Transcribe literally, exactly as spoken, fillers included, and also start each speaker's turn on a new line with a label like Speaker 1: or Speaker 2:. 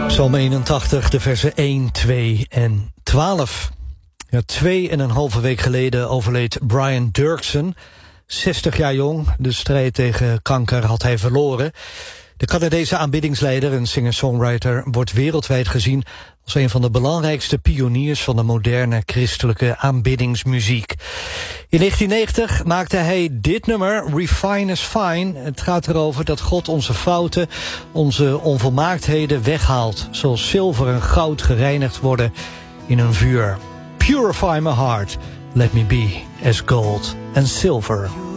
Speaker 1: Psalm eenentachtig, de versen één, twee en twaalf. Ja, twee en een halve week geleden overleed Brian Doerksen. zestig jaar jong, de strijd tegen kanker had hij verloren. De Canadese aanbiddingsleider en singer-songwriter wordt wereldwijd gezien als een van de belangrijkste pioniers van de moderne christelijke aanbiddingsmuziek. In negentien negentig maakte hij dit nummer, Refine is Fine. Het gaat erover dat God onze fouten, onze onvolmaaktheden weghaalt, zoals zilver en goud gereinigd worden in een vuur. Purify my heart, let me be as gold and silver.